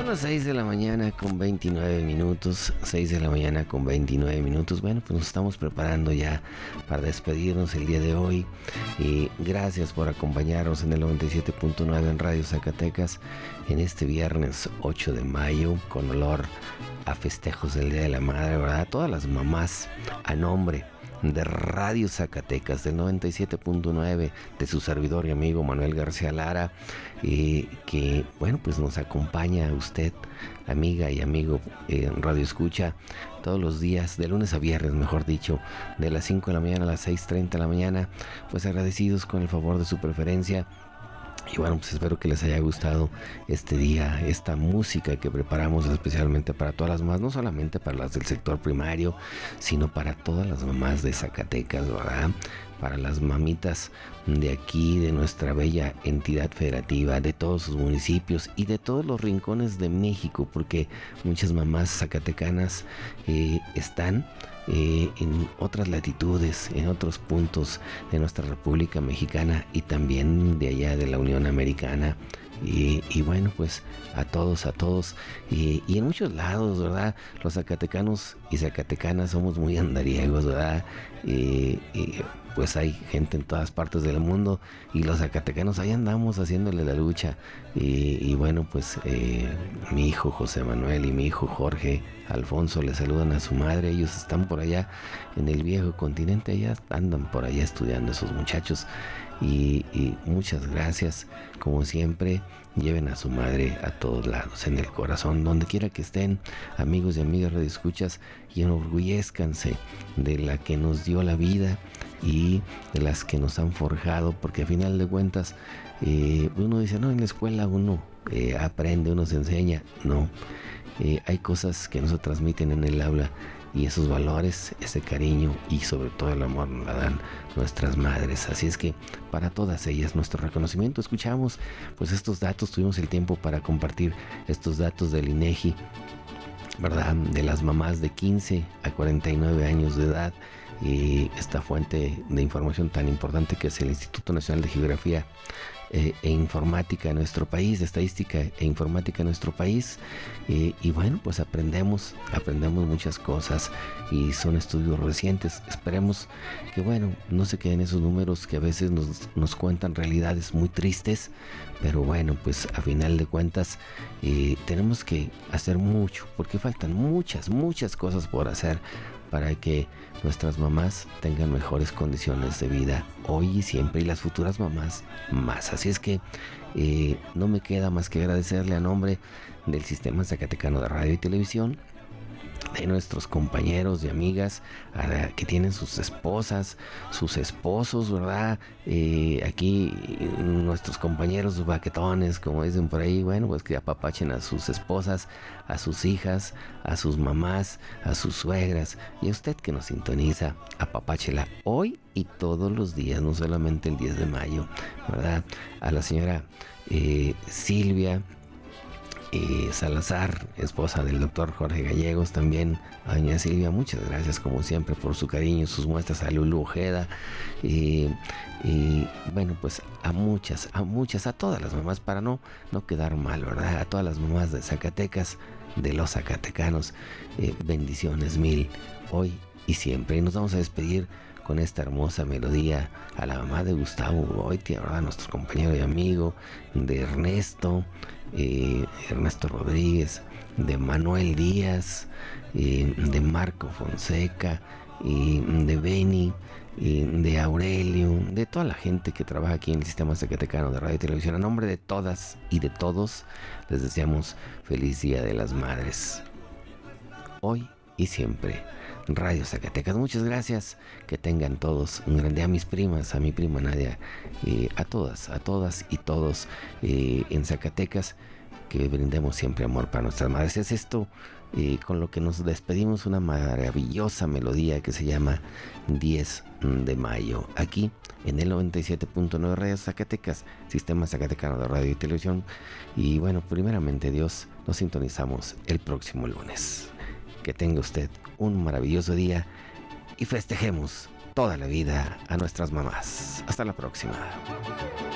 las 6 de la mañana con 29 minutos. 6 de la mañana con 29 minutos. Bueno, pues nos estamos preparando ya para despedirnos el día de hoy. Y gracias por acompañarnos en el 97.9 en Radio Zacatecas en este viernes 8 de mayo, con olor a festejos del Día de la Madre, ¿verdad? A todas las mamás, a nombre de Radio Zacatecas, del 97.9, de su servidor y amigo Manuel García Lara, que, bueno, pues nos acompaña usted, amiga y amigo Radio Escucha, todos los días, de lunes a viernes, mejor dicho, de las 5 de la mañana a las 6:30 de la mañana, pues agradecidos con el favor de su preferencia. Y bueno, pues espero que les haya gustado este día, esta música que preparamos especialmente para todas las mamás, no solamente para las del sector primario, sino para todas las mamás de Zacatecas, ¿verdad? Para las mamitas de aquí, de nuestra bella entidad federativa, de todos sus municipios y de todos los rincones de México, porque muchas mamás zacatecanas están en otras latitudes, en otros puntos de nuestra República Mexicana y también de allá de la Unión Americana. Y bueno, pues a todos y en muchos lados, ¿verdad? Los zacatecanos y zacatecanas somos muy andariegos, ¿verdad? Pues hay gente en todas partes del mundo y los zacatecanos ahí andamos haciéndole la lucha. Y bueno, pues mi hijo José Manuel y mi hijo Jorge Alfonso le saludan a su madre. Ellos están por allá en el viejo continente, allá andan por allá estudiando esos muchachos. Y muchas gracias, como siempre. Lleven a su madre a todos lados, en el corazón, donde quiera que estén, amigos y amigas radioescuchas, y enorgullezcanse de la que nos dio la vida y de las que nos han forjado, porque a final de cuentas uno dice, no, en la escuela uno aprende, uno se enseña. No, hay cosas que no se transmiten en el aula, y esos valores, ese cariño y sobre todo el amor nos la dan nuestras madres. Así es que para todas ellas nuestro reconocimiento. Escuchamos pues estos datos, tuvimos el tiempo para compartir estos datos del INEGI, ¿verdad? De las mamás de 15 a 49 años de edad, y esta fuente de información tan importante que es el Instituto Nacional de Geografía e Informática de nuestro país, de Estadística e Informática de nuestro país. Y bueno, pues aprendemos muchas cosas, y son estudios recientes. Esperemos que, bueno, no se queden esos números que a veces nos cuentan realidades muy tristes, pero bueno, pues a final de cuentas tenemos que hacer mucho, porque faltan muchas cosas por hacer para que nuestras mamás tengan mejores condiciones de vida hoy y siempre, y las futuras mamás más. Así es que no me queda más que agradecerle a nombre del Sistema Zacatecano de Radio y Televisión, de nuestros compañeros y amigas que tienen sus esposas, sus esposos, ¿verdad? Aquí nuestros compañeros baquetones, como dicen por ahí, bueno, pues que apapachen a sus esposas, a sus hijas, a sus mamás, a sus suegras, y a usted que nos sintoniza, apapáchela hoy y todos los días, no solamente el 10 de mayo, ¿verdad? A la señora Silvia Salazar, esposa del doctor Jorge Gallegos, también a doña Silvia, muchas gracias como siempre por su cariño, sus muestras, a Lulu Ojeda, y bueno, pues a muchas, a todas las mamás, para no quedar mal, ¿verdad? A todas las mamás de Zacatecas, de los zacatecanos, bendiciones mil, hoy y siempre. Y nos vamos a despedir con esta hermosa melodía a la mamá de Gustavo Goitia, ¿verdad? Nuestro compañero y amigo, de Ernesto Rodríguez, de Manuel Díaz, de Marco Fonseca, de Beni, de Aurelio, de toda la gente que trabaja aquí en el Sistema Zacatecano de Radio y Televisión. A nombre de todas y de todos, les deseamos feliz Día de las Madres, hoy y siempre. Radio Zacatecas, muchas gracias, que tengan todos un gran día. A mis primas, a mi prima Nadia, a todas y todos en Zacatecas, que brindemos siempre amor para nuestras madres. Es esto con lo que nos despedimos, una maravillosa melodía que se llama 10 de mayo, aquí en el 97.9 Radio Zacatecas, Sistema Zacatecano de Radio y Televisión. Y bueno, primeramente Dios, nos sintonizamos el próximo lunes. Que tenga usted un maravilloso día y festejemos toda la vida a nuestras mamás. Hasta la próxima.